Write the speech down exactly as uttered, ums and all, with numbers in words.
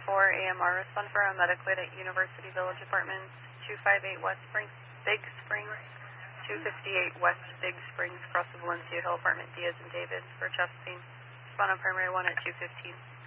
four A M R, respond for a medical aid at University Village Apartments, two five eight West Springs, Big Springs, two fifty-eight West Big Springs, across the Valencia Hill Apartment, Diaz and David for chest pain. Respond on primary one at two fifteen.